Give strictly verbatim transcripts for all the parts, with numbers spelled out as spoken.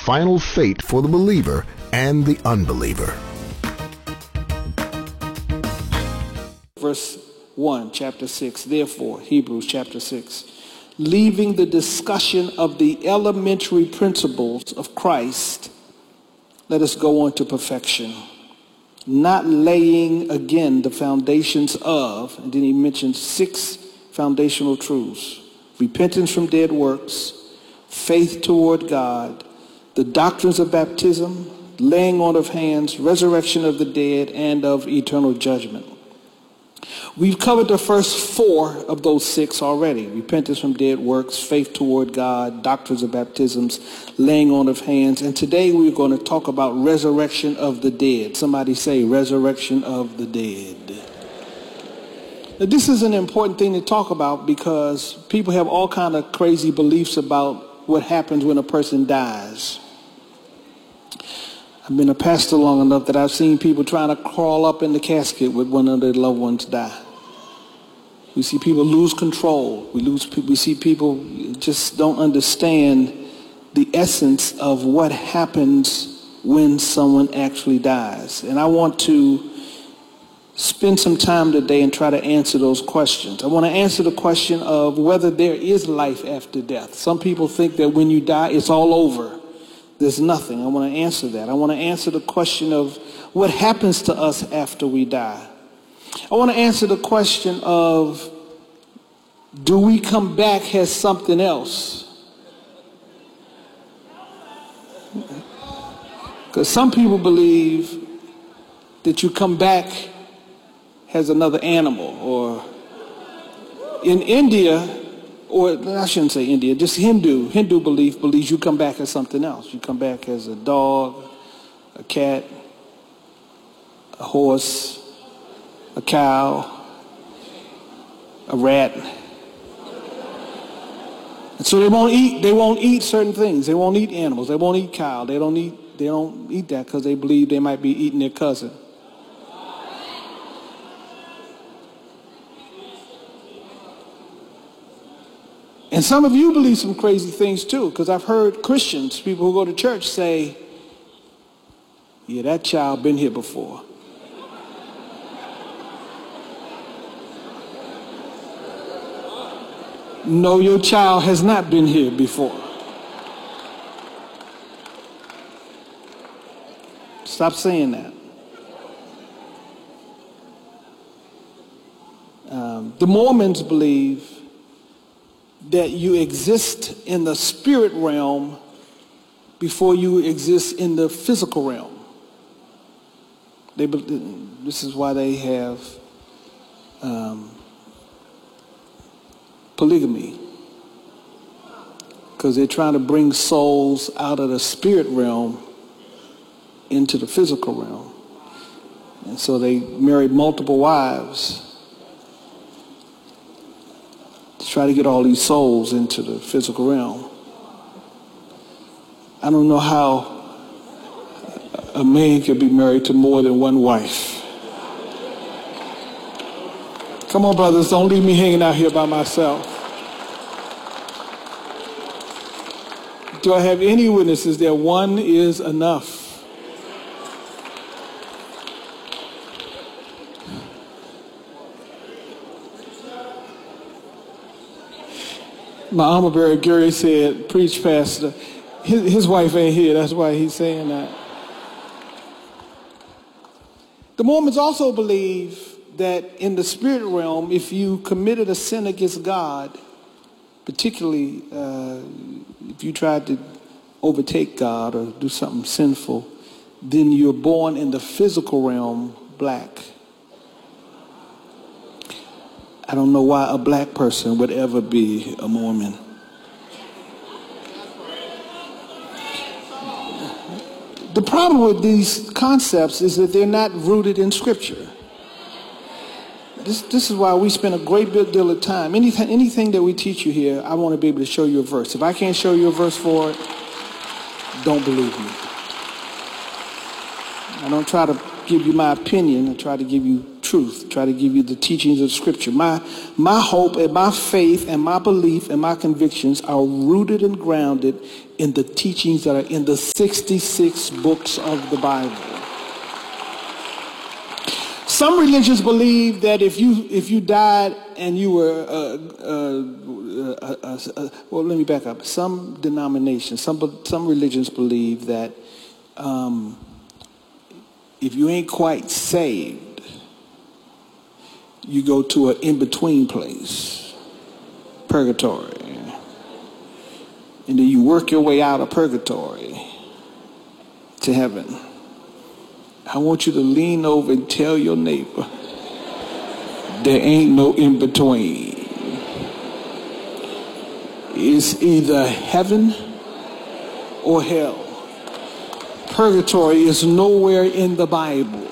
final fate for the believer and the unbeliever. Verse one, chapter six, therefore, Hebrews chapter six, leaving the discussion of the elementary principles of Christ, let us go on to perfection, not laying again the foundations of, and then he mentions six foundational truths: repentance from dead works, faith toward God, the doctrines of baptism, laying on of hands, resurrection of the dead, and of eternal judgment. We've covered the first four of those six already: repentance from dead works, faith toward God, doctrines of baptisms, laying on of hands. And today we're going to talk about resurrection of the dead. Somebody say resurrection of the dead. Now, this is an important thing to talk about because people have all kind of crazy beliefs about what happens when a person dies. I've been a pastor long enough that I've seen people trying to crawl up in the casket with one of their loved ones die. We see people lose control. We lose. We see people just don't understand the essence of what happens when someone actually dies. And I want to spend some time today and try to answer those questions. I want to answer the question of whether there is life after death. Some people think that when you die, it's all over. There's nothing. I want to answer that. I want to answer the question of what happens to us after we die. I want to answer the question of, do we come back as something else? Because some people believe that you come back as another animal, or in India, or I shouldn't say India, just Hindu. Hindu belief believes you come back as something else. You come back as a dog, a cat, a horse, a cow, a rat. And so they won't eat. They won't eat certain things. They won't eat animals. They won't eat cow. They don't eat. They don't eat that because they believe they might be eating their cousin. And some of you believe some crazy things too, because I've heard Christians, people who go to church, say, yeah, that child been here before. No, your child has not been here before. Stop saying that. Um, the Mormons believe that you exist in the spirit realm before you exist in the physical realm. They, this is why they have um, polygamy, because they're trying to bring souls out of the spirit realm into the physical realm. And so they married multiple wives to try to get all these souls into the physical realm. I don't know how a man can be married to more than one wife. Come on, brothers, don't leave me hanging out here by myself. Do I have any witnesses that one is enough? My armor bearer Gary said, preach, Pastor. His, his wife ain't here, that's why he's saying that. The Mormons also believe that in the spirit realm, if you committed a sin against God, particularly uh, if you tried to overtake God or do something sinful, then you're born in the physical realm black. I don't know why a black person would ever be a Mormon. The problem with these concepts is that they're not rooted in Scripture. This, this is why we spend a great deal of time. Anything, anything that we teach you here, I want to be able to show you a verse. If I can't show you a verse for it, don't believe me. I don't try to give you my opinion. I try to give you truth. truth, try to give you the teachings of Scripture. My, my hope and my faith and my belief and my convictions are rooted and grounded in the teachings that are in the sixty-six books of the Bible. Some religions believe that if you if you died and you were, uh, uh, uh, uh, uh, well, let me back up. Some denominations, some some religions believe that um, if you ain't quite saved, you go to an in-between place, purgatory. And then you work your way out of purgatory to heaven. I want you to lean over and tell your neighbor, there ain't no in-between. It's either heaven or hell. Purgatory is nowhere in the Bible.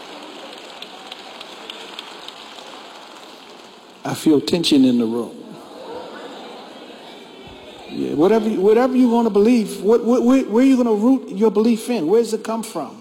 I feel tension in the room. Yeah, whatever, whatever you want to believe, what, what, where, where are you going to root your belief in? Where does it come from?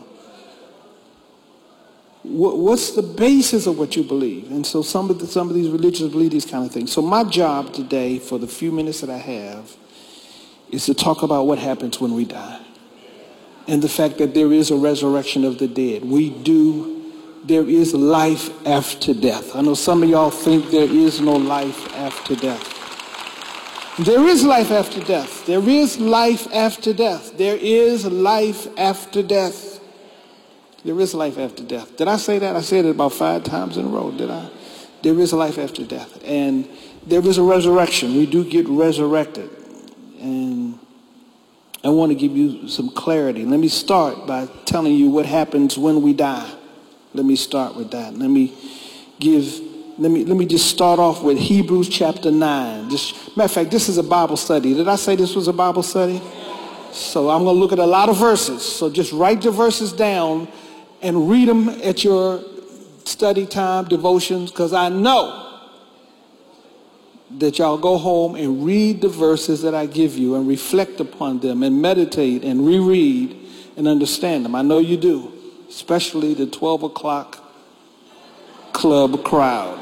What, what's the basis of what you believe? And so some of the, some of these religions believe these kind of things. So my job today, for the few minutes that I have, is to talk about what happens when we die. And the fact that there is a resurrection of the dead. We do, there is life after death. I know some of y'all think there is no life after death. There is life after death. There is life after death. There is life after death. There is life after death. Did I say that? I said it about five times in a row, did I? There is a life after death. And there is a resurrection. We do get resurrected. And I want to give you some clarity. Let me start by telling you what happens when we die. Let me start with that. Let me give... Let me let me just start off with Hebrews chapter nine. Just, matter of fact, this is a Bible study. Did I say this was a Bible study? So I'm going to look at a lot of verses. So just write the verses down and read them at your study time, devotions, because I know that y'all go home and read the verses that I give you and reflect upon them and meditate and reread and understand them. I know you do, especially the twelve o'clock club crowd.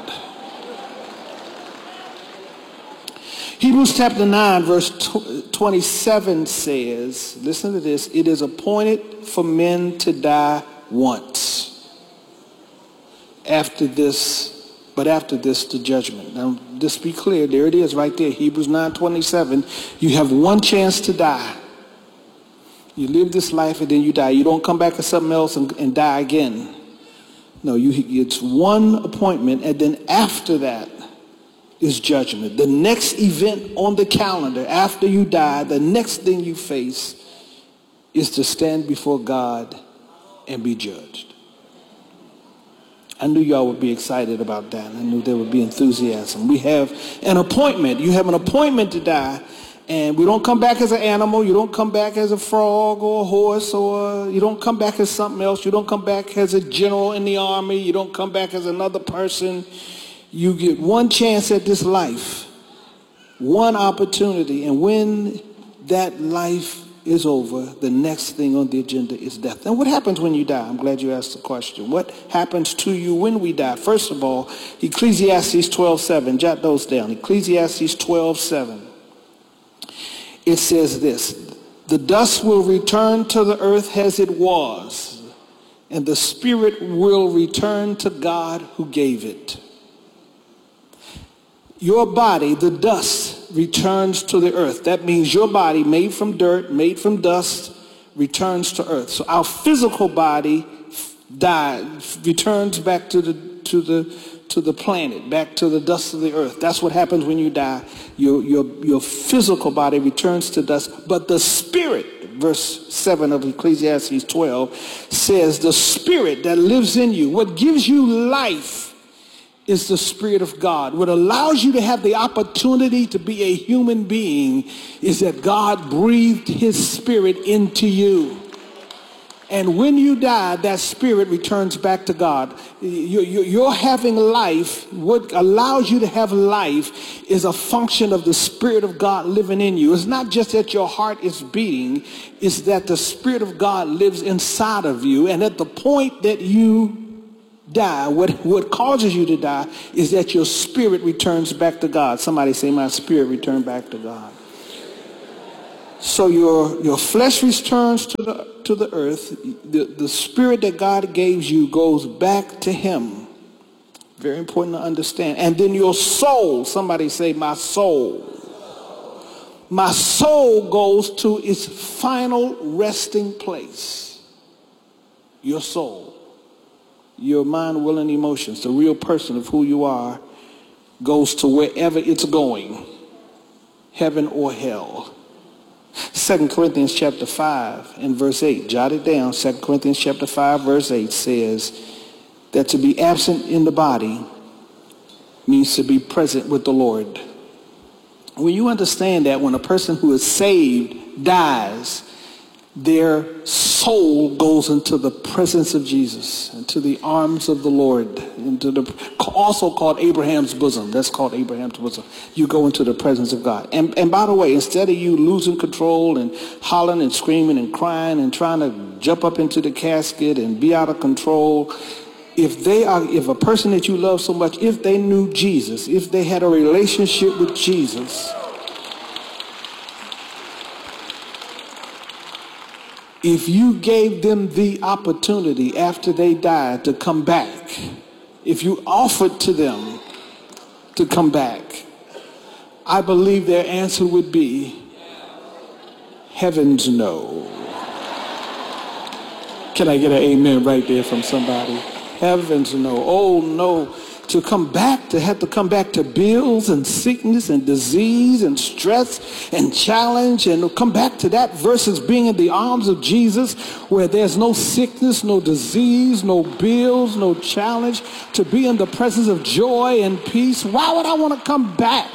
Hebrews chapter nine verse twenty-seven says, listen to this, it is appointed for men to die once. After this, but after this the judgment. Now just be clear, there it is right there, Hebrews nine twenty-seven. You have one chance to die. You live this life and then you die. You don't come back as something else and, and die again. No, you, it's one appointment, and then after that is judgment. The next event on the calendar after you die, the next thing you face is to stand before God and be judged. I knew y'all would be excited about that. I knew there would be enthusiasm. We have an appointment. You have an appointment to die. And we don't come back as an animal. You don't come back as a frog or a horse, or you don't come back as something else. You don't come back as a general in the army. You don't come back as another person. You get one chance at this life, one opportunity. And when that life is over, the next thing on the agenda is death. And what happens when you die? I'm glad you asked the question. What happens to you when we die? First of all, Ecclesiastes twelve seven. Jot those down. Ecclesiastes twelve seven. It says this, the dust will return to the earth as it was, and the spirit will return to God who gave it. Your body, the dust, returns to the earth. That means your body, made from dirt, made from dust, returns to earth. So our physical body dies, returns back to the to the to the planet, back to the dust of the earth. That's what happens when you die. Your, your, your physical body returns to dust, but the spirit, verse seven of Ecclesiastes twelve, says the spirit that lives in you, what gives you life, is the Spirit of God. What allows you to have the opportunity to be a human being is that God breathed his spirit into you. And when you die, that spirit returns back to God. You're having life. What allows you to have life is a function of the Spirit of God living in you. It's not just that your heart is beating. It's that the Spirit of God lives inside of you. And at the point that you die, what, what causes you to die is that your spirit returns back to God. Somebody say, my spirit returned back to God. So your, your flesh returns to the, to the earth. The, the spirit that God gave you goes back to him. Very important to understand. And then your soul, somebody say, my soul. My soul goes to its final resting place. Your soul. Your mind, will, and emotions, the real person of who you are, goes to wherever it's going. Heaven or hell. Second Corinthians chapter five and verse eight. Jot it down. Second Corinthians chapter five verse eight says that to be absent in the body means to be present with the Lord. When you understand that when a person who is saved dies, their soul goes into the presence of Jesus, into the arms of the Lord, into the also called Abraham's bosom. That's called Abraham's bosom. You go into the presence of God. And, and by the way, instead of you losing control and hollering and screaming and crying and trying to jump up into the casket and be out of control, if they are, if a person that you love so much, if they knew Jesus, if they had a relationship with Jesus, if you gave them the opportunity after they died to come back, if you offered to them to come back, I believe their answer would be, heavens no. Can I get an amen right there from somebody? Heavens no. Oh no. To come back, to have to come back to bills and sickness and disease and stress and challenge, and come back to that versus being in the arms of Jesus where there's no sickness, no disease, no bills, no challenge, to be in the presence of joy and peace. Why would I want to come back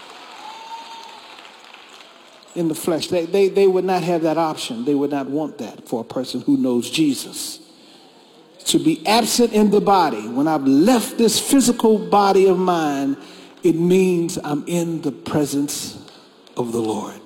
in the flesh? They, they, they would not have that option. They would not want that for a person who knows Jesus. To be absent in the body, when I've left this physical body of mine, it means I'm in the presence of the Lord.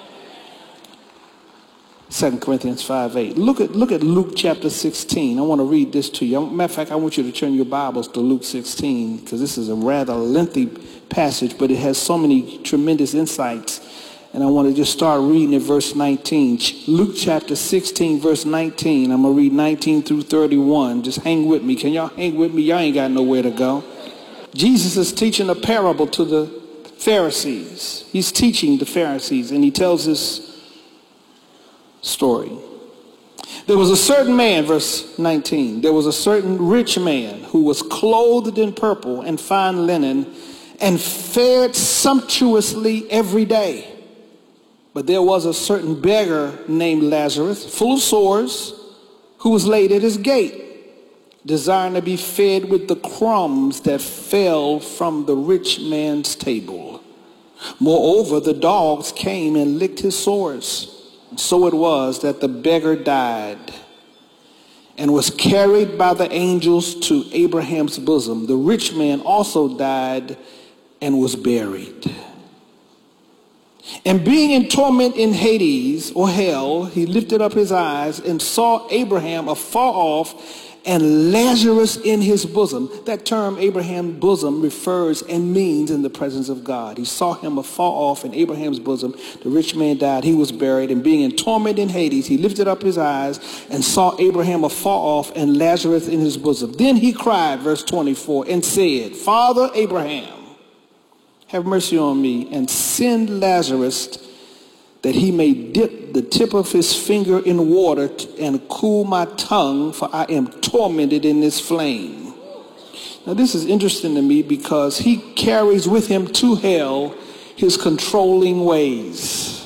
Second Corinthians five eight. Look at, look at Luke chapter sixteen. I want to read this to you. Matter of fact, I want you to turn your Bibles to Luke sixteen, because this is a rather lengthy passage, but it has so many tremendous insights. And I want to just start reading at verse nineteen. Luke chapter sixteen, verse nineteen. I'm going to read nineteen through thirty-one. Just hang with me. Can y'all hang with me? Y'all ain't got nowhere to go. Jesus is teaching a parable to the Pharisees. He's teaching the Pharisees, and he tells this story. There was a certain man, verse nineteen. There was a certain rich man who was clothed in purple and fine linen and fared sumptuously every day. But there was a certain beggar named Lazarus, full of sores, who was laid at his gate, desiring to be fed with the crumbs that fell from the rich man's table. Moreover, the dogs came and licked his sores. And so it was that the beggar died and was carried by the angels to Abraham's bosom. The rich man also died and was buried. And being in torment in Hades, or hell, he lifted up his eyes and saw Abraham afar off and Lazarus in his bosom. That term, Abraham's bosom, refers and means in the presence of God. He saw him afar off in Abraham's bosom. The rich man died. He was buried. And being in torment in Hades, he lifted up his eyes and saw Abraham afar off and Lazarus in his bosom. Then he cried, verse twenty-four, and said, Father Abraham, have mercy on me, and send Lazarus that he may dip the tip of his finger in water and cool my tongue, for I am tormented in this flame. Now this is interesting to me because he carries with him to hell his controlling ways.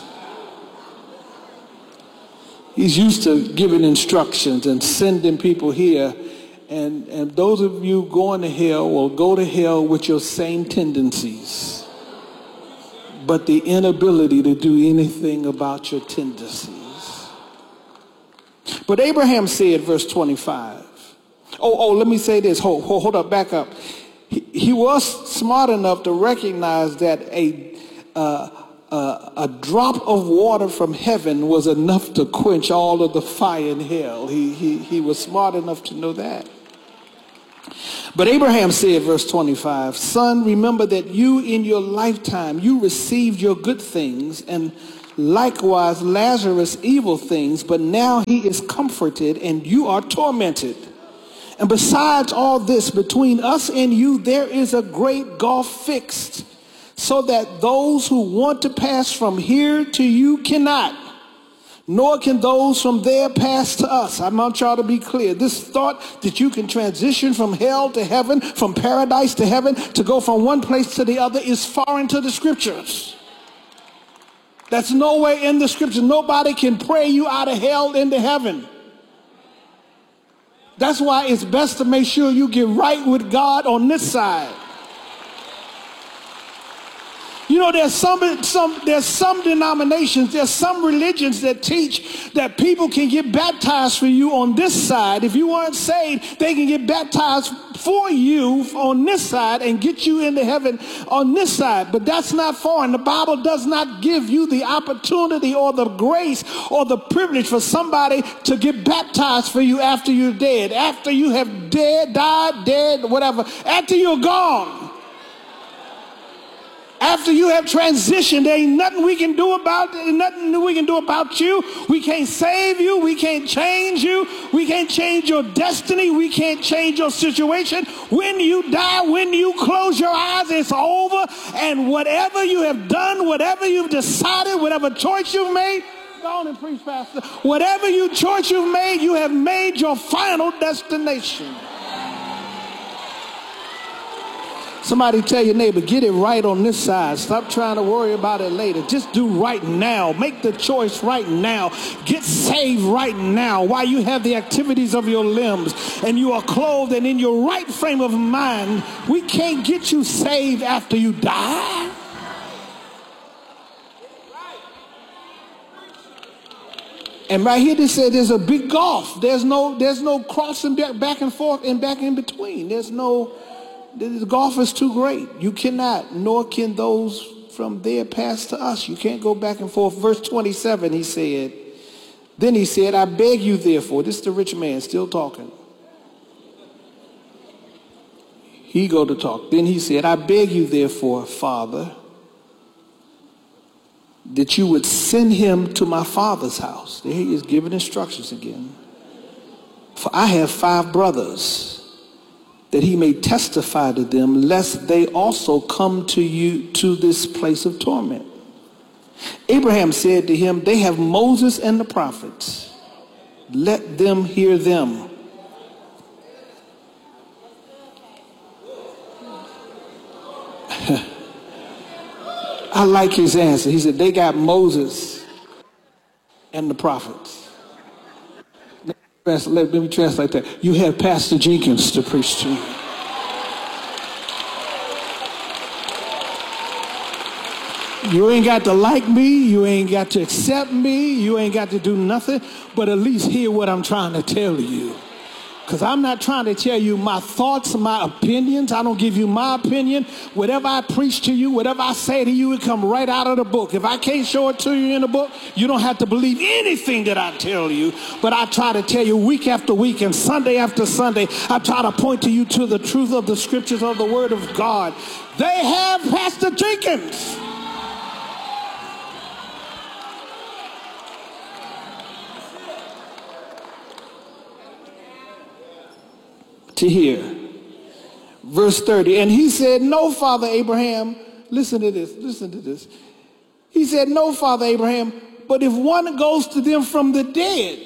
He's used to giving instructions and sending people here. And, and those of you going to hell will go to hell with your same tendencies, but the inability to do anything about your tendencies. But Abraham said, verse twenty-five. Oh, oh, let me say this. Hold, hold, hold up, back up. He, he was smart enough to recognize that a, uh, uh, a drop of water from heaven was enough to quench all of the fire in hell. He, he, he was smart enough to know that. But Abraham said, verse twenty-five, son, remember that you in your lifetime, you received your good things, and likewise Lazarus evil things, but now he is comforted and you are tormented. And besides all this, between us and you, there is a great gulf fixed, so that those who want to pass from here to you cannot, nor can those from there pass to us. I want y'all to be clear. This thought that you can transition from hell to heaven, from paradise to heaven, to go from one place to the other is foreign to the scriptures. That's nowhere in the scriptures. Nobody can pray you out of hell into heaven. That's why it's best to make sure you get right with God on this side. You know, there's some, some, there's some denominations, there's some religions that teach that people can get baptized for you on this side. If you weren't saved, they can get baptized for you on this side and get you into heaven on this side. But that's not foreign. The Bible does not give you the opportunity or the grace or the privilege for somebody to get baptized for you after you're dead, after you have dead, died, dead, whatever, after you're gone. After you have transitioned, there ain't nothing we can do about it, nothing we can do about you. We can't save you. We can't change you. We can't change your destiny. We can't change your situation. When you die, when you close your eyes, it's over. And whatever you have done, whatever you've decided, whatever choice you've made, go on and preach, Pastor. Whatever you choice you've made, you have made your final destination. Somebody tell your neighbor, get it right on this side. Stop trying to worry about it later. Just do right now. Make the choice right now. Get saved right now while you have the activities of your limbs and you are clothed and in your right frame of mind. We can't get you saved after you die. And right here they said there's a big gulf. There's no, there's no crossing back and forth and back in between. There's no... The gulf is too great. You cannot, nor can those from there pass to us. You can't go back and forth. Verse twenty-seven, he said, then he said, I beg you therefore, this is the rich man still talking. He go to talk. Then he said, I beg you therefore, Father, that you would send him to my father's house. There he is giving instructions again. For I have five brothers, that he may testify to them, lest they also come to you to this place of torment. Abraham said to him, they have Moses and the prophets. Let them hear them. I like his answer. He said, they got Moses and the prophets. Let me translate that. You have Pastor Jenkins to preach to you. You ain't got to like me. You ain't got to accept me. You ain't got to do nothing, but at least hear what I'm trying to tell you. Because I'm not trying to tell you my thoughts, my opinions. I don't give you my opinion. Whatever I preach to you, whatever I say to you, it come right out of the book. If I can't show it to you in the book, you don't have to believe anything that I tell you. But I try to tell you week after week and Sunday after Sunday, I try to point to you to the truth of the scriptures of the word of God. They have Pastor Jenkins. To hear. Verse thirty, and he said, no, Father Abraham, listen to this, listen to this. He said, no, Father Abraham, but if one goes to them from the dead,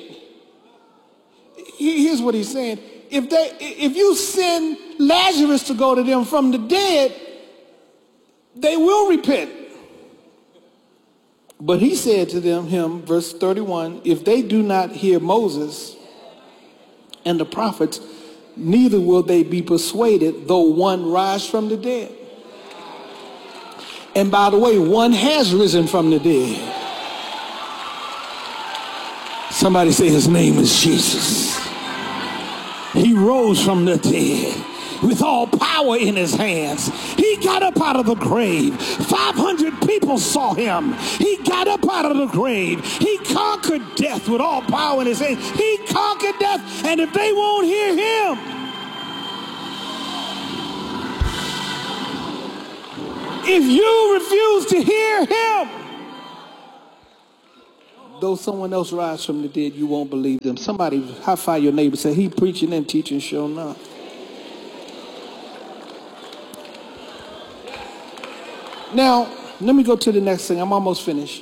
here's what he's saying. If they, if you send Lazarus to go to them from the dead, they will repent. But he said to them, him, verse thirty-one, if they do not hear Moses and the prophets, neither will they be persuaded, though one rise from the dead. And by the way, one has risen from the dead. Somebody say his name is Jesus. He rose from the dead with all power in his hands. He got up out of the grave. five hundred people saw him. He got up out of the grave. He conquered death with all power in his hands. He conquered death. And if they won't hear him, If you refuse to hear him, though someone else rise from the dead, you won't believe them. Somebody high five your neighbor, say, he preaching and teaching sure enough. Now, let me go to the next thing. I'm almost finished.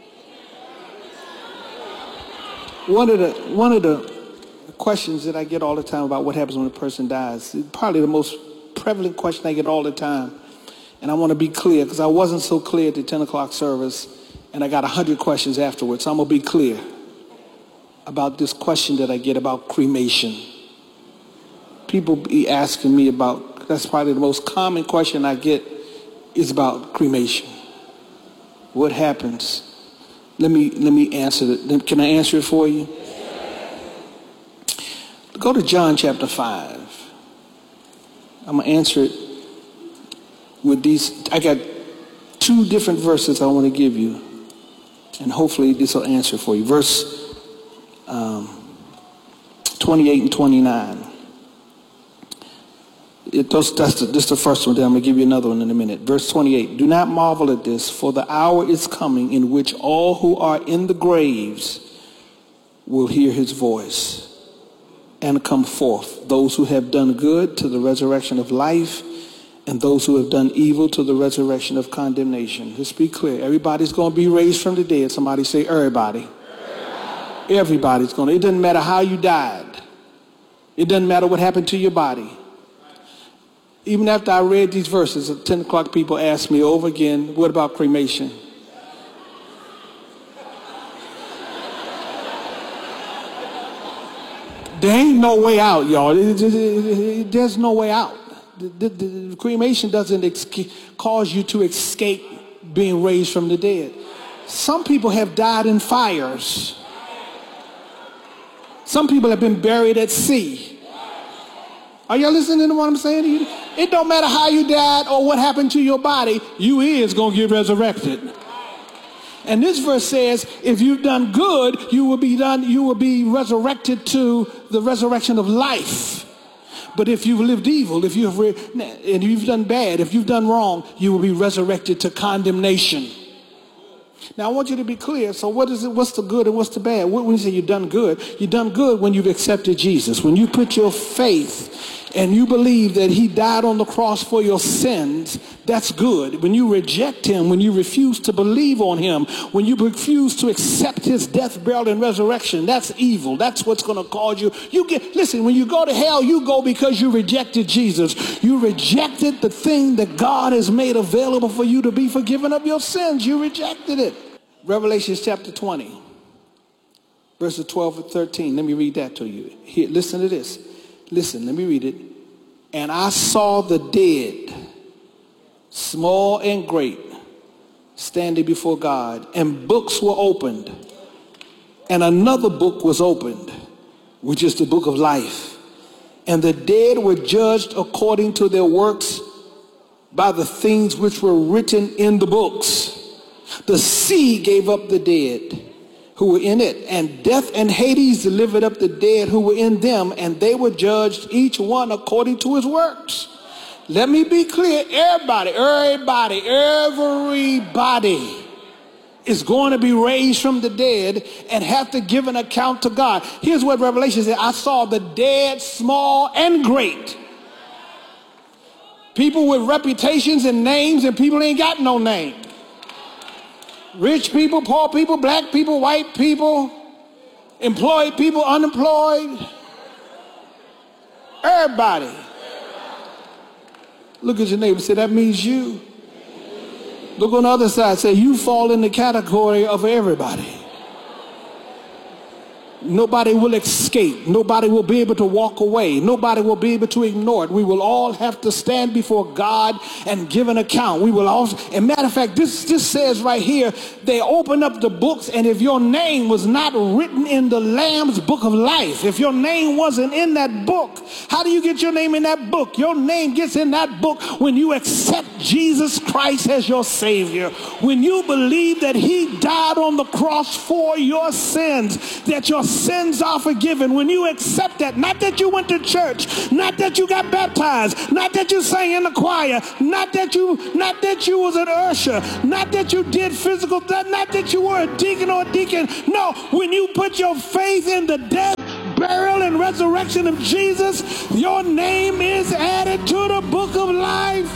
One of the one of the questions that I get all the time about what happens when a person dies, probably the most prevalent question I get all the time. And I want to be clear because I wasn't so clear at the ten o'clock service, and I got one hundred questions afterwards. So I'm going to be clear about this question that I get about cremation. People be asking me about, that's probably the most common question I get is about cremation. What happens? Let me let me answer it. Can I answer it for you? Go to John chapter five. I'm going to answer it with these. I got two different verses I want to give you, and hopefully this will answer for you. Verse um, twenty-eight and twenty-nine. It, those, that's the, this is the first one. Then I'm going to give you another one in a minute. Verse twenty-eight. Do not marvel at this, for the hour is coming in which all who are in the graves will hear his voice and come forth. Those who have done good to the resurrection of life, and those who have done evil to the resurrection of condemnation. Let's be clear. Everybody's going to be raised from the dead. Somebody say everybody. Everybody. Everybody's going to. It doesn't matter how you died. It doesn't matter what happened to your body. Even after I read these verses, at ten o'clock people ask me over again, what about cremation? There ain't no way out, y'all. It, it, it, it, there's no way out. The, the, the cremation doesn't ex- cause you to escape being raised from the dead. Some people have died in fires. Some people have been buried at sea. Are y'all listening to what I'm saying to you? It don't matter how you died or what happened to your body, you is going to get resurrected. And this verse says, if you've done good, you will be done, you will be resurrected to the resurrection of life. But if you've lived evil, if you've re- and you've done bad, if you've done wrong, you will be resurrected to condemnation. Now I want you to be clear. So what is it? What's the good and what's the bad? When you say you've done good, you've done good when you've accepted Jesus. When you put your faith and you believe that he died on the cross for your sins, that's good. When you reject him, when you refuse to believe on him, when you refuse to accept his death, burial, and resurrection, that's evil. That's what's going to cause you. You get, listen, when you go to hell, you go because you rejected Jesus. You rejected the thing that God has made available for you to be forgiven of your sins. You rejected it. Revelation chapter twenty, verses twelve and thirteen. Let me read that to you. Here, listen to this. Listen, let me read it. And I saw the dead, small and great, standing before God, and books were opened. And another book was opened, which is the book of life. And the dead were judged according to their works by the things which were written in the books. The sea gave up the dead who were in it, and death and Hades delivered up the dead who were in them, and they were judged each one according to his works. Let me be clear. Everybody, everybody, everybody is going to be raised from the dead and have to give an account to God. Here's what Revelation says. I saw the dead, small and great. People with reputations and names, and people ain't got no name. Rich people, poor people, black people, white people, employed people, unemployed. Everybody. Look at your neighbor and say, that means you. Look on the other side, say, you fall in the category of everybody. Nobody will escape. Nobody will be able to walk away. Nobody will be able to ignore it. We will all have to stand before God and give an account. We will also, and matter of fact, this, this says right here, they open up the books, and if your name was not written in the Lamb's book of life, if your name wasn't in that book, how do you get your name in that book? Your name gets in that book when you accept Jesus Christ Christ as your Savior, when you believe that he died on the cross for your sins, that your sins are forgiven, when you accept that, not that you went to church, not that you got baptized, not that you sang in the choir, not that you not that you was an usher, not that you did physical, not that you were a deacon or a deacon. No, when you put your faith in the death, burial, and resurrection of Jesus, your name is added to the book of life.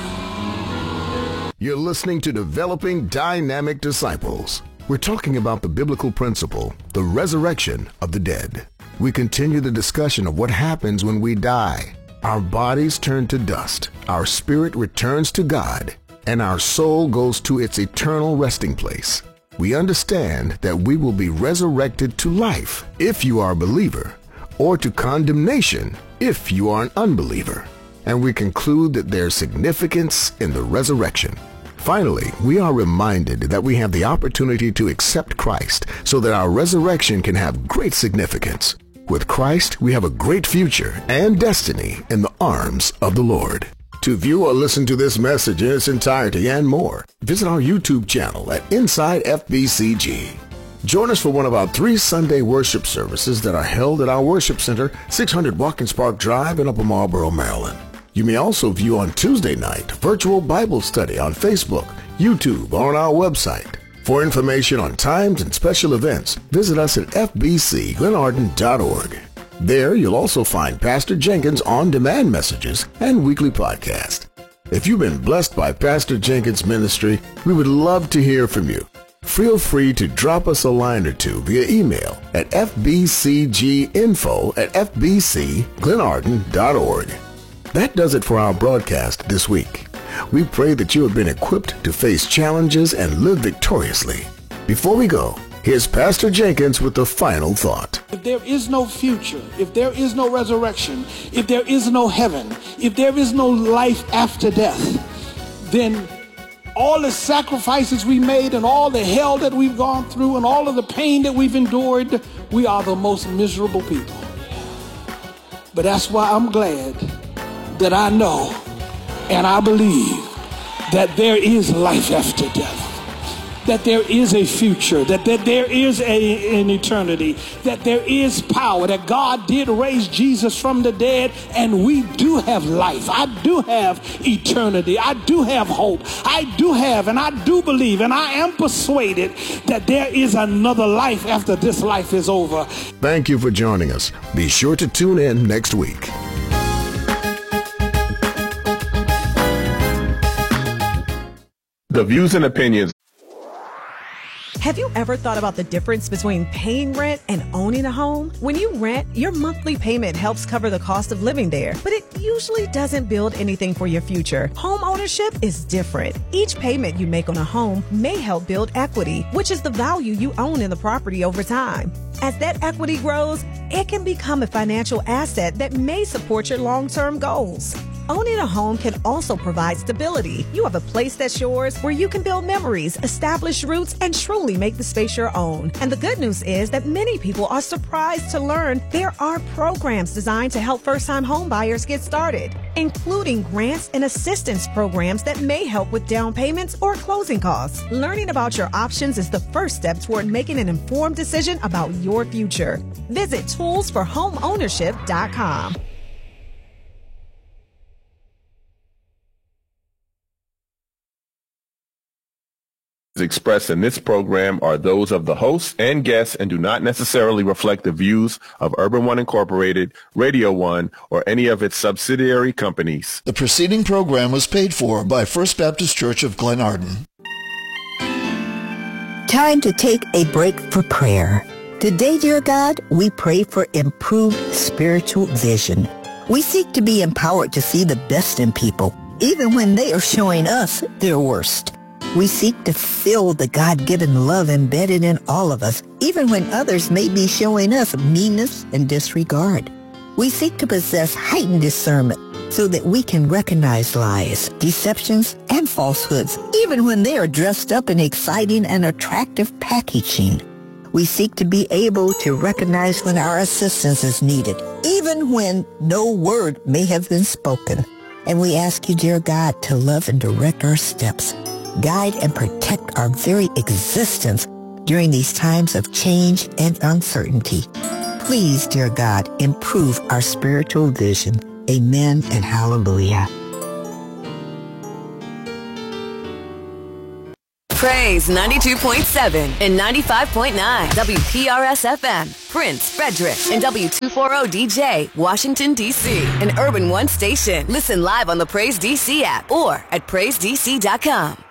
You're listening to Developing Dynamic Disciples. We're talking about the biblical principle, the resurrection of the dead. We continue the discussion of what happens when we die. Our bodies turn to dust, our spirit returns to God, and our soul goes to its eternal resting place. We understand that we will be resurrected to life if you are a believer, or to condemnation if you are an unbeliever. And we conclude that there's significance in the resurrection. Finally, we are reminded that we have the opportunity to accept Christ so that our resurrection can have great significance. With Christ, we have a great future and destiny in the arms of the Lord. To view or listen to this message in its entirety and more, visit our YouTube channel at Inside F B C G. Join us for one of our three Sunday worship services that are held at our worship center, six hundred Watkins Park Drive in Upper Marlboro, Maryland. You may also view on Tuesday night virtual Bible study on Facebook, YouTube, or on our website. For information on times and special events, visit us at f b c glenarden dot org. There, you'll also find Pastor Jenkins' on-demand messages and weekly podcast. If you've been blessed by Pastor Jenkins' ministry, we would love to hear from you. Feel free to drop us a line or two via email at f b c g info at f b c glenarden dot org. That does it for our broadcast this week. We pray that you have been equipped to face challenges and live victoriously. Before we go, here's Pastor Jenkins with the final thought. If there is no future, if there is no resurrection, if there is no heaven, if there is no life after death, then all the sacrifices we made and all the hell that we've gone through and all of the pain that we've endured, we are the most miserable people. But that's why I'm glad that I know and I believe that there is life after death, that there is a future, that, that there is a, an eternity, that there is power, that God did raise Jesus from the dead, and we do have life. I do have eternity. I do have hope. I do have, and I do believe, and I am persuaded that there is another life after this life is over. Thank you for joining us. Be sure to tune in next week. The views and opinions. Have you ever thought about the difference between paying rent and owning a home? When you rent, your monthly payment helps cover the cost of living there, but it usually doesn't build anything for your future. Home ownership is different. Each payment you make on a home may help build equity, which is the value you own in the property over time. As that equity grows, it can become a financial asset that may support your long-term goals. Owning a home can also provide stability. You have a place that's yours where you can build memories, establish roots, and truly make the space your own. And the good news is that many people are surprised to learn there are programs designed to help first-time home buyers get started, including grants and assistance programs that may help with down payments or closing costs. Learning about your options is the first step toward making an informed decision about your future. Visit tools for home ownership dot com. Expressed in this program are those of the hosts and guests and do not necessarily reflect the views of Urban One Incorporated, Radio One, or any of its subsidiary companies. The preceding program was paid for by First Baptist Church of Glenarden. Time to take a break for prayer. Today, dear God, we pray for improved spiritual vision. We seek to be empowered to see the best in people, even when they are showing us their worst. We seek to feel the God-given love embedded in all of us, even when others may be showing us meanness and disregard. We seek to possess heightened discernment so that we can recognize lies, deceptions, and falsehoods, even when they are dressed up in exciting and attractive packaging. We seek to be able to recognize when our assistance is needed, even when no word may have been spoken. And we ask you, dear God, to love and direct our steps, guide and protect our very existence during these times of change and uncertainty. Please, dear God, improve our spiritual vision. Amen and hallelujah. Praise ninety-two point seven and ninety-five point nine W P R S F M, Prince, Frederick, and W two forty D J, Washington, D C, an Urban One station. Listen live on the Praise D C app or at praise d c dot com.